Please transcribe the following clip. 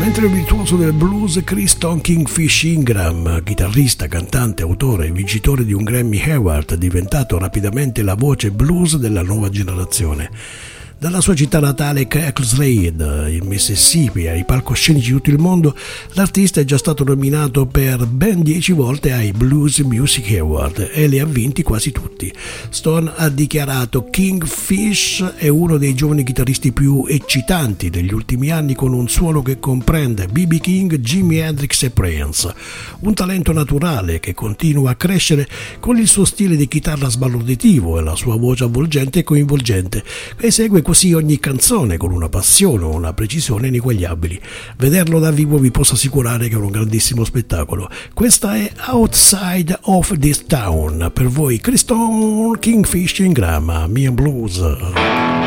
Mentre il virtuoso del blues Criston Kingfish Ingram, chitarrista, cantante, autore e vincitore di un Grammy Award, è diventato rapidamente la voce blues della nuova generazione. Dalla sua città natale Cracklslade, in Mississippi, ai palcoscenici di tutto il mondo, l'artista è già stato nominato per ben 10 volte ai Blues Music Award e li ha vinti quasi tutti. Stone ha dichiarato: Kingfish è uno dei giovani chitarristi più eccitanti degli ultimi anni, con un suono che comprende B.B. King, Jimi Hendrix e Prince. Un talento naturale che continua a crescere con il suo stile di chitarra sbalorditivo e la sua voce avvolgente e coinvolgente, e segue così ogni canzone con una passione, una precisione ineguagliabili. Vederlo dal vivo vi posso assicurare che è un grandissimo spettacolo. Questa è Outside of This Town, per voi Criston Kingfish Ingram, Me and Blues.